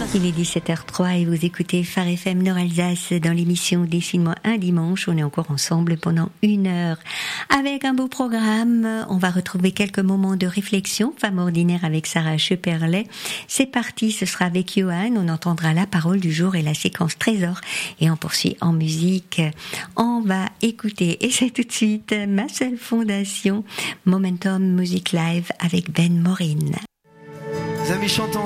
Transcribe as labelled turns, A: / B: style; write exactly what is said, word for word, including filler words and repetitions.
A: Il est dix-sept heures trois et vous écoutez Phare F M Nord-Alsace dans l'émission Dessine-moi un dimanche. On est encore ensemble pendant une heure avec un beau programme. On va retrouver quelques moments de réflexion. Femme ordinaire avec Sarah Schepperlet. C'est parti, ce sera avec Johan. On entendra la parole du jour et la séquence trésor. Et on poursuit en musique. On va écouter, et c'est tout de suite, ma seule fondation, Momentum Music Live avec Ben Morin.
B: Les amis, chantons ensemble.